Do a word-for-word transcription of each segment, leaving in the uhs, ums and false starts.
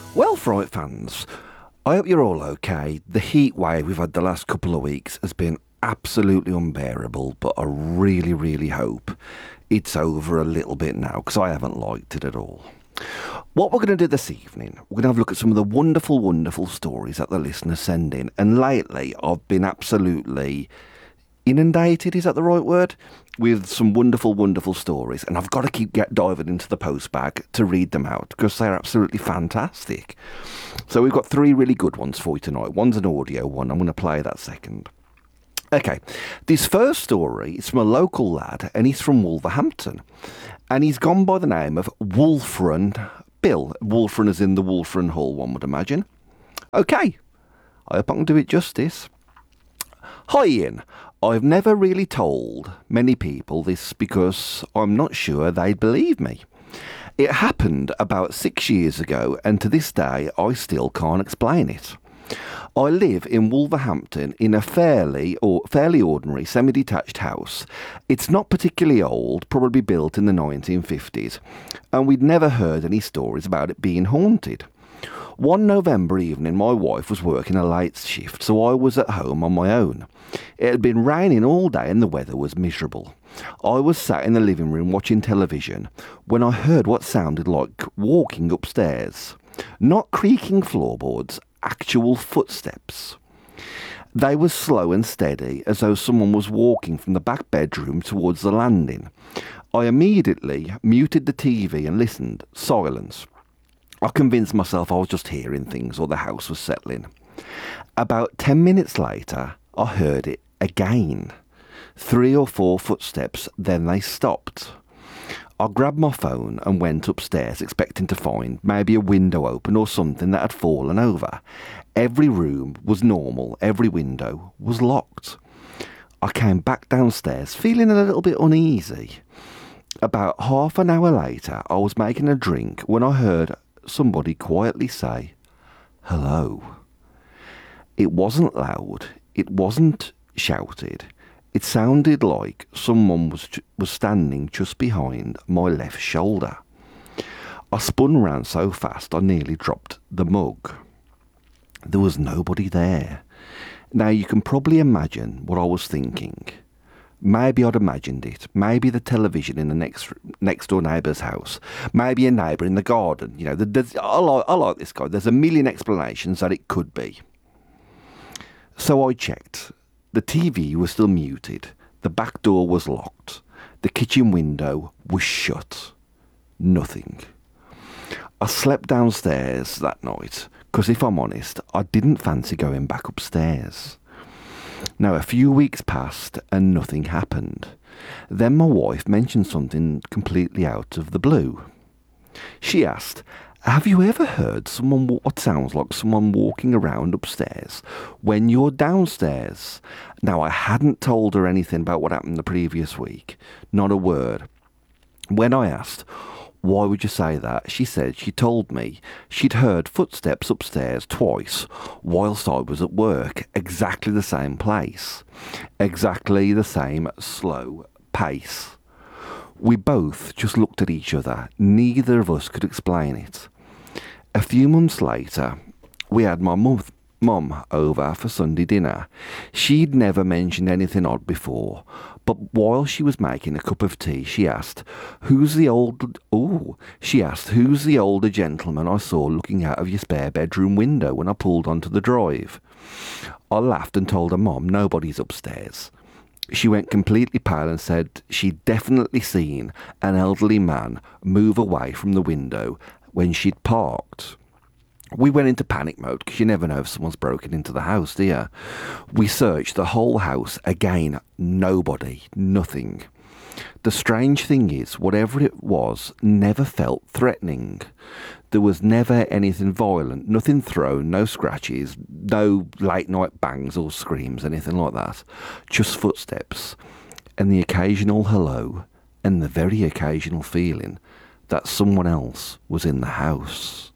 Well, Fright fans, I hope you're all okay. The heat wave we've had the last couple of weeks has been absolutely unbearable, but I really, really hope it's over a little bit now because I haven't liked it at all. What we're going to do this evening, we're going to have a look at some of the wonderful, wonderful stories that the listeners send in. And lately, I've been absolutely inundated, is that the right word? With some wonderful, wonderful stories. And I've got to keep get diving into the postbag to read them out because they're absolutely fantastic. So we've got three really good ones for you tonight. One's an audio one. I'm going to play that second. Okay, this first story is from a local lad, and he's from Wolverhampton. And he's gone by the name of Wolfran Bill. Wolfran is in the Wolfran Hall, one would imagine. Okay, I hope I can do it justice. Hi Ian, I've never really told many people this because I'm not sure they'd believe me. It happened about six years ago, and to this day I still can't explain it. I live in Wolverhampton in a fairly or fairly ordinary semi-detached house. It's not particularly old, probably built in the nineteen fifties, and we'd never heard any stories about it being haunted. One November evening, my wife was working a late shift, so I was at home on my own. It had been raining all day and the weather was miserable. I was sat in the living room watching television when I heard what sounded like walking upstairs. Not creaking floorboards, actual footsteps. They were slow and steady, as though someone was walking from the back bedroom towards the landing. I immediately muted the T V and listened. Silence. I convinced myself I was just hearing things or the house was settling. About ten minutes later, I heard it again. Three or four footsteps, then they stopped. I grabbed my phone and went upstairs, expecting to find maybe a window open or something that had fallen over. Every room was normal, every window was locked. I came back downstairs, feeling a little bit uneasy. About half an hour later, I was making a drink when I heard somebody quietly say, "Hello." It wasn't loud, it wasn't shouted. It sounded like someone was was standing just behind my left shoulder. I spun round so fast I nearly dropped the mug. There was nobody there. Now you can probably imagine what I was thinking. Maybe I'd imagined it. Maybe the television in the next next door neighbour's house. Maybe a neighbour in the garden. You know, there's, I, like, I like this guy. There's a million explanations that it could be. So I checked. The T V was still muted. The back door was locked. The kitchen window was shut. Nothing. I slept downstairs that night because, if I'm honest, I didn't fancy going back upstairs. Now, a few weeks passed and nothing happened. Then my wife mentioned something completely out of the blue. She asked, "Have you ever heard someone what sounds like someone walking around upstairs when you're downstairs?" Now, I hadn't told her anything about what happened the previous week. Not a word. When I asked, "Why would you say that?" she said she told me she'd heard footsteps upstairs twice whilst I was at work, exactly the same place, exactly the same slow pace. We both just looked at each other. Neither of us could explain it. A few months later, we had my mum mum over for Sunday dinner. She'd never mentioned anything odd before, but while she was making a cup of tea, she asked, "Who's the old... Oh, she asked, who's the older gentleman I saw looking out of your spare bedroom window when I pulled onto the drive?" I laughed and told her mum nobody's upstairs. She went completely pale and said she'd definitely seen an elderly man move away from the window when she'd parked. We went into panic mode because you never know if someone's broken into the house, do you? We searched the whole house. Again, nobody, nothing. The strange thing is, whatever it was never felt threatening. There was never anything violent, nothing thrown, no scratches, no late night bangs or screams, anything like that. Just footsteps and the occasional hello and the very occasional feeling that someone else was in the house.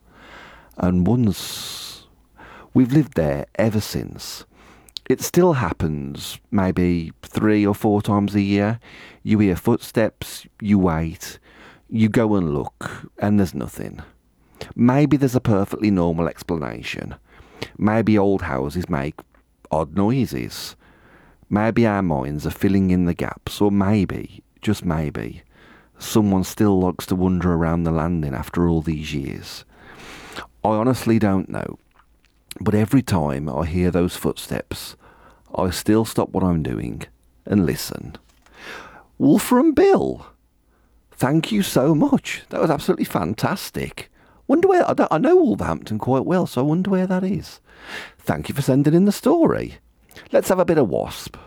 And once, we've lived there ever since. It still happens maybe three or four times a year. You hear footsteps, you wait, you go and look, and there's nothing. Maybe there's a perfectly normal explanation. Maybe old houses make odd noises. Maybe our minds are filling in the gaps, or maybe, just maybe, someone still likes to wander around the landing after all these years. I honestly don't know, but every time I hear those footsteps, I still stop what I'm doing and listen. Wolfer and Bill, thank you so much. That was absolutely fantastic. Wonder where, I, I know Wolverhampton quite well, so I wonder where that is. Thank you for sending in the story. Let's have a bit of Wasp.